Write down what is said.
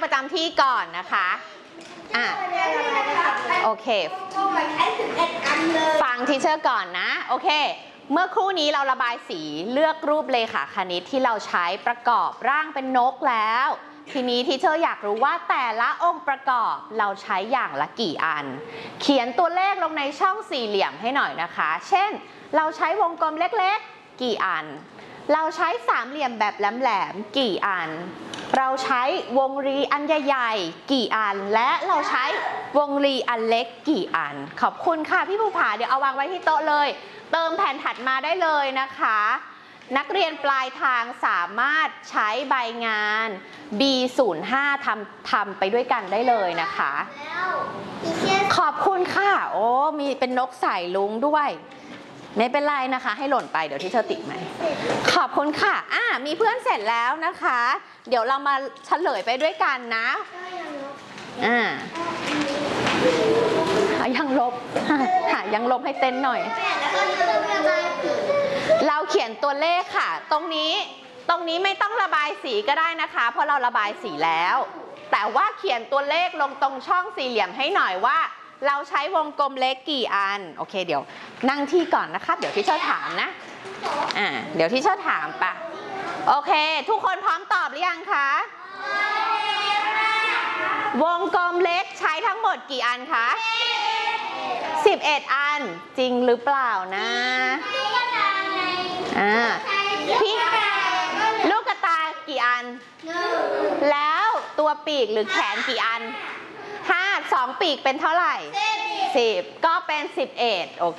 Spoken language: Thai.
ประจำที่ก่อนนะคะโอเคฟังทีเชอร์ก่อนนะโอเคเมื่อครู่นี้เราระบายสีเลือกรูปเลขาคณิตที่เราใช้ประกอบร่างเป็นนกแล้วทีนี้ทีเชอร์อยากรู้ว่าแต่ละองค์ประกอบเราใช้อย่างละกี่อันเขียนตัวเลขลงในช่องสี่เหลี่ยมให้หน่อยนะคะเช่นเราใช้วงกลมเล็กๆกี่อันเราใช้สามเหลี่ยมแบบแหลมๆกี่อันเราใช้วงรีอันใหญ่ๆกี่อันและเราใช้วงรีอันเล็กกี่อันขอบคุณค่ะพี่ภูผาเดี๋ยวเอาวางไว้ที่โต๊ะเลยเติมแผ่นถัดมาได้เลยนะคะนักเรียนปลายทางสามารถใช้ใบงาน B05 ทำไปด้วยกันได้เลยนะคะขอบคุณค่ะโอ้มีเป็นนกสายลุงด้วยไม่เป็นไรนะคะให้หล่นไปเดี๋ยวที่เธอติดไหมขอบคุณค่ะมีเพื่อนเสร็จแล้วนะคะเดี๋ยวเรามาเฉลยไปด้วยกันนะยังลบยังลบให้เต้นหน่อยเราเขียนตัวเลขค่ะตรงนี้ไม่ต้องระบายสีก็ได้นะคะเพราะเราระบายสีแล้วแต่ว่าเขียนตัวเลขลงตรงช่องสี่เหลี่ยมให้หน่อยว่าเราใช้วงกลมเล็กกี่อันโอเคเดี๋ยวนั่งที่ก่อนนะคะเดี๋ยวที่เชอถามนะเดี๋ยวที่เชอถามปะโอเคทุกคนพร้อมตอบหรือยังคะวงกลมเล็กใช้ทั้งหมดกี่อันคะ11อันจริงหรือเปล่านะพี่ลูกกระตายกี่อันแล้วตัวปีกหรือแขนกี่อัน2ปีกเป็นเท่าไหร่10ก็เป็น11โอเค